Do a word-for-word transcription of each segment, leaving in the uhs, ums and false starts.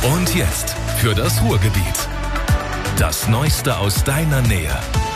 Und jetzt für das Ruhrgebiet. Das Neueste aus deiner Nähe.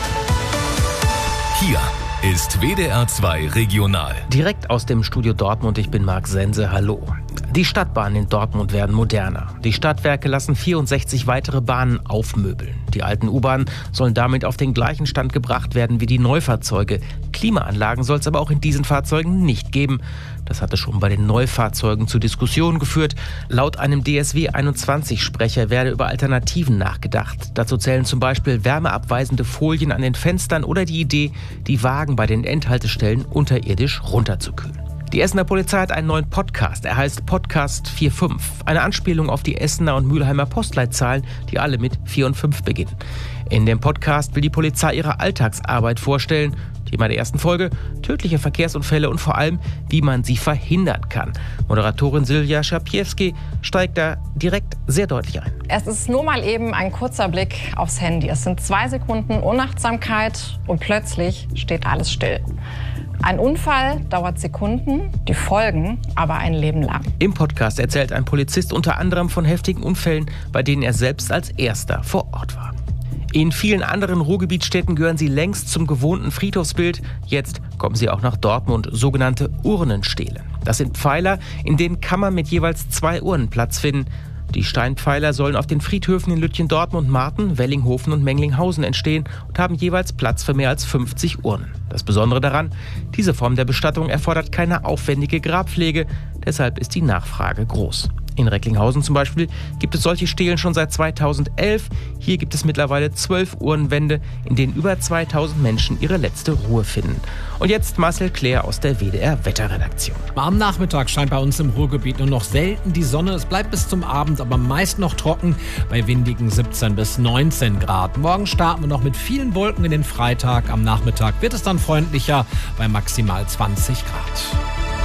Hier ist W D R zwei Regional. Direkt aus dem Studio Dortmund, ich bin Marc Sense, hallo. Die Stadtbahnen in Dortmund werden moderner. Die Stadtwerke lassen vierundsechzig weitere Bahnen aufmöbeln. Die alten U-Bahnen sollen damit auf den gleichen Stand gebracht werden wie die Neufahrzeuge. Klimaanlagen soll es aber auch in diesen Fahrzeugen nicht geben. Das hatte schon bei den Neufahrzeugen zu Diskussionen geführt. Laut einem D S W einundzwanzig-Sprecher werde über Alternativen nachgedacht. Dazu zählen zum Beispiel wärmeabweisende Folien an den Fenstern oder die Idee, die Wagen bei den Endhaltestellen unterirdisch runterzukühlen. Die Essener Polizei hat einen neuen Podcast. Er heißt Podcast vier fünf. Eine Anspielung auf die Essener und Mülheimer Postleitzahlen, die alle mit vier und fünf beginnen. In dem Podcast will die Polizei ihre Alltagsarbeit vorstellen. Thema der ersten Folge: tödliche Verkehrsunfälle und vor allem, wie man sie verhindern kann. Moderatorin Silja Schapiewski steigt da direkt sehr deutlich ein. Es ist nur mal eben ein kurzer Blick aufs Handy. Es sind zwei Sekunden Unachtsamkeit und plötzlich steht alles still. Ein Unfall dauert Sekunden, die Folgen aber ein Leben lang. Im Podcast erzählt ein Polizist unter anderem von heftigen Unfällen, bei denen er selbst als erster vor Ort war. In vielen anderen Ruhrgebietsstädten gehören sie längst zum gewohnten Friedhofsbild. Jetzt kommen sie auch nach Dortmund, sogenannte Urnenstelen. Das sind Pfeiler, in denen kann man mit jeweils zwei Urnen Platz finden. Die Steinpfeiler sollen auf den Friedhöfen in Lütjen-Dortmund, Marten, Wellinghofen und Menglinghausen entstehen und haben jeweils Platz für mehr als fünfzig Urnen. Das Besondere daran: diese Form der Bestattung erfordert keine aufwendige Grabpflege, deshalb ist die Nachfrage groß. In Recklinghausen zum Beispiel gibt es solche Stelen schon seit zweitausendelf. Hier gibt es mittlerweile zwölf Urnenwände, in denen über zweitausend Menschen ihre letzte Ruhe finden. Und jetzt Marcel Claire aus der W D R-Wetterredaktion. Am Nachmittag scheint bei uns im Ruhrgebiet nur noch selten die Sonne. Es bleibt bis zum Abend aber meist noch trocken bei windigen siebzehn bis neunzehn Grad. Morgen starten wir noch mit vielen Wolken in den Freitag. Am Nachmittag wird es dann freundlicher bei maximal zwanzig Grad.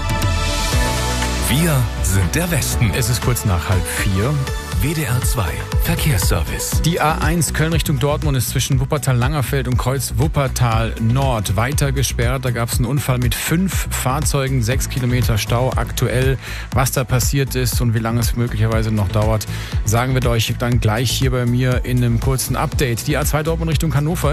Wir sind der Westen. Es ist kurz nach halb vier. W D R zwei Verkehrsservice. Die A eins Köln Richtung Dortmund ist zwischen Wuppertal-Langerfeld und Kreuz Wuppertal-Nord weiter gesperrt. Da gab es einen Unfall mit fünf Fahrzeugen, sechs Kilometer Stau aktuell. Was da passiert ist und wie lange es möglicherweise noch dauert, sagen wir euch dann gleich hier bei mir in einem kurzen Update. Die A zwei Dortmund Richtung Hannover